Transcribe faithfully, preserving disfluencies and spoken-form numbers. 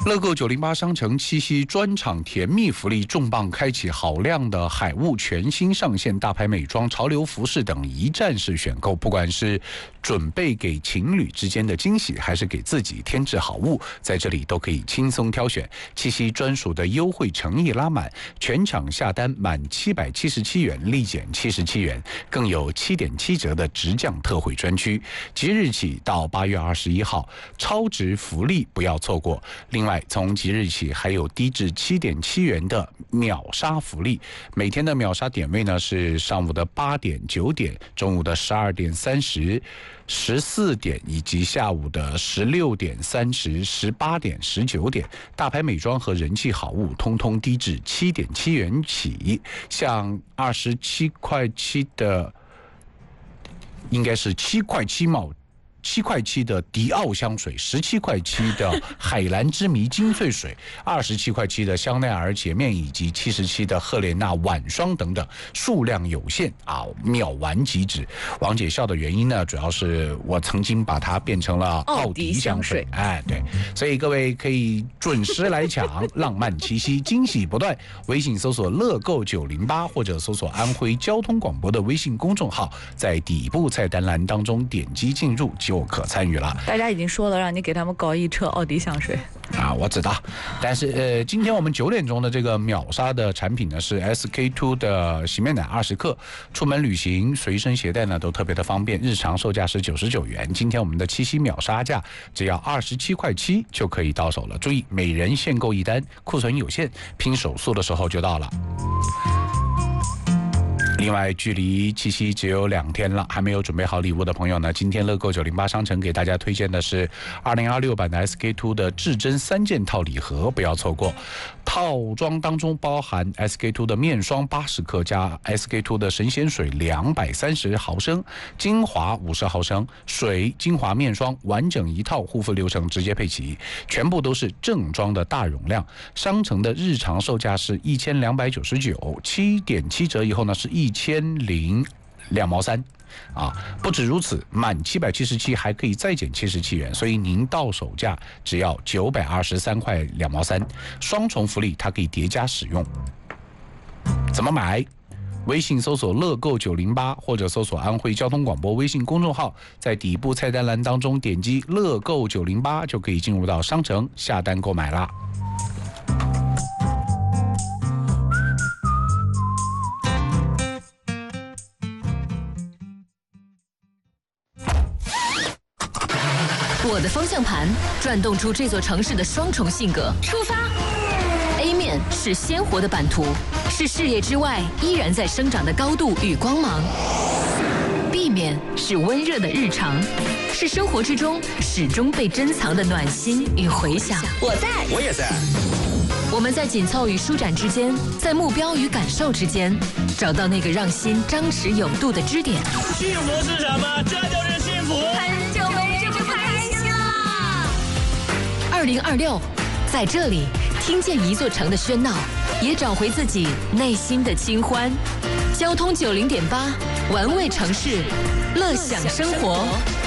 乐购九零八商城七夕专场甜蜜福利重磅开启，好量的海雾全新上线，大牌美妆、潮流服饰等一站式选购。不管是准备给情侣之间的惊喜，还是给自己添置好物，在这里都可以轻松挑选。七夕专属的优惠诚意拉满，全场下单满七百七十七元立减七十七元，更有七点七折的直降特惠专区。即日起到八月二十一号，超值福利不要错过。另外，从即日起还有低至七点七元的秒杀福利，每天的秒杀点位呢是上午的八点、九点，中午的十二点三十、十四点，以及下午的十六点三十、十八点、十九点。大牌美妆和人气好物通通低至七点七元起，像二十七块七的，应该是七块七毛。七块七的迪奥香水，十七块七的海蓝之谜精粹水，二十七块七的香奈儿洁面，以及七十七的赫莲娜晚霜等等，数量有限啊，秒完即止。王姐笑的原因呢，主要是我曾经把它变成了奥迪香水，哎，对，所以各位可以准时来抢，浪漫七夕，惊喜不断。微信搜索乐购九零八，或者搜索安徽交通广播的微信公众号，在底部菜单栏当中点击进入就可参与了。 大家已经说了，让你给他们搞一车奥迪香水啊，我知道。但是呃，今天我们九点钟的这个秒杀的产品呢是 S K two 的洗面奶二十克，出门旅行随身携带呢都特别的方便，日常售价是九十九元，今天我们的七夕秒杀价只要二十七块七就可以到手了。注意，每人限购一单，库存有限，拼手速的时候就到了。另外，距离七夕只有两天了，还没有准备好礼物的朋友呢，今天乐购九零八商城给大家推荐的是二零二六版的 S K two 的至臻三件套礼盒，不要错过。套装当中包含 S K two 的面霜八十克加 S K two 的神仙水两百三十毫升，精华五十毫升，水、精华、面霜完整一套，护肤流程直接配齐，全部都是正装的大容量。商城的日常售价是一千两百九十九，七点七折以后呢是一千零两毛三。啊，不止如此，满七百七十七还可以再减七十七元，所以您到手价只要九百二十三块两毛三，双重福利，它可以叠加使用。怎么买？微信搜索乐购九零八，或者搜索安徽交通广播微信公众号，在底部菜单栏当中点击乐购九零八，就可以进入到商城下单购买啦。 我的方向盘转动出这座城市的双重性格。出发 A 面是鲜活的版图，是视野之外依然在生长的高度与光芒。B 面是温热的日常，是生活之中始终被珍藏的暖心与回响。 我在， 我也在。 我们在紧凑与舒展之间，在目标与感受之间，找到那个让心张弛有度的支点。 幸福是什么？这就是幸福。 很久没这么开心了。 二零二六，在这里听见一座城的喧闹，也找回自己内心的清欢。交通九零点八，玩味城市，乐享生活。